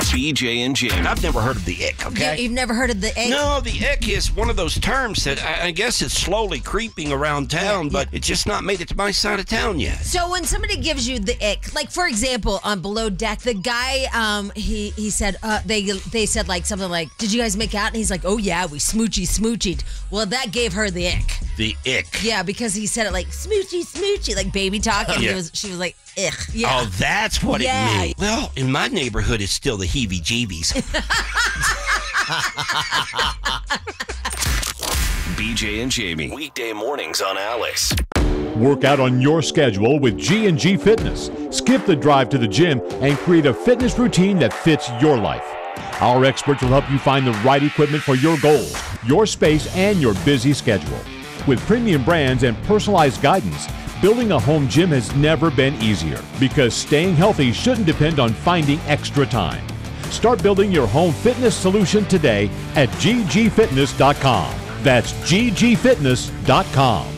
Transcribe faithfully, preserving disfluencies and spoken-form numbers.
B J and Jamie. I've never heard of the ick, okay? You, you've never heard of the ick? No, the ick is one of those terms that I, I guess it's slowly creeping around town, Yeah, but it's just not made it to my side of town yet. So when somebody gives you the ick, like for example, on Below Deck, the guy, um, he he said, uh, they they said like something like, "Did you guys make out?" And he's like, "Oh yeah, we smoochy smoochied." Well, that gave her the ick. The ick. Yeah, because he said it like smoochy smoochy, like baby talk, and Yeah. he was, she was like, "Ugh." Yeah. Oh, that's what Yeah. it means. Well, in my neighborhood, it's still the heebie-jeebies. B J and Jamie. Weekday mornings on Alice. Work out on your schedule with G and G Fitness. Skip the drive to the gym and create a fitness routine that fits your life. Our experts will help you find the right equipment for your goals, your space, and your busy schedule. With premium brands and personalized guidance, building a home gym has never been easier because staying healthy shouldn't depend on finding extra time. Start building your home fitness solution today at g g fitness dot com. That's g g fitness dot com.